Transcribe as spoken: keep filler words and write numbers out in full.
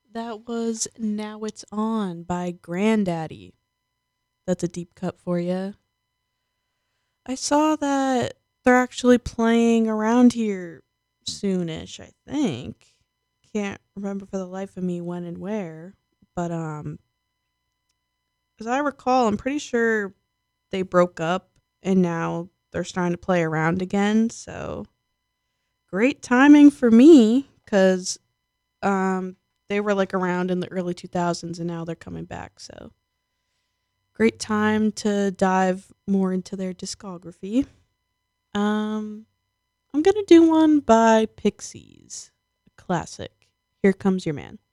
That was Now It's On by Grandaddy. That's a deep cut for you. I saw that they're actually playing around here soonish, I think. Can't remember for the life of me when and where. But um as I recall, I'm pretty sure they broke up and now they're starting to play around again. So great timing for me because um, they were like around in the early two thousands and now they're coming back. So great time to dive more into their discography. Um, I'm going to do one by Pixies, a classic. Here Comes Your Man.